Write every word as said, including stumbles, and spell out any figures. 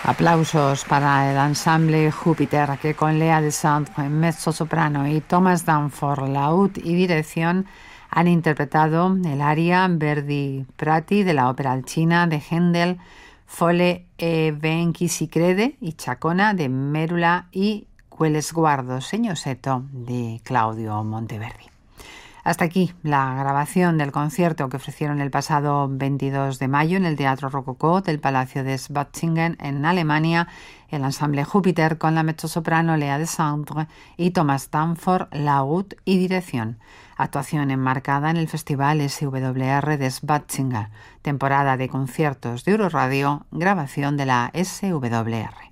Aplausos para el ensamble Júpiter, que con Lea Descendre en mezzo-soprano y Thomas Danforth laúd y dirección han interpretado el aria Verdi Prati de la ópera Alcina de Händel, Fole e ben chi si crede y Chacona de Mérula y Quell'Sguardo Segnosetto de Claudio Monteverdi. Hasta aquí la grabación del concierto que ofrecieron el pasado veintidós de mayo en el Teatro Rococó del Palacio de Schwarzingen en Alemania, el ensamble Júpiter con la mezzosoprano Lea Descendre y Thomas Danforth laúd y dirección. Actuación enmarcada en el Festival S W R de Schwarzingen, temporada de conciertos de Euroradio, grabación de la S W R.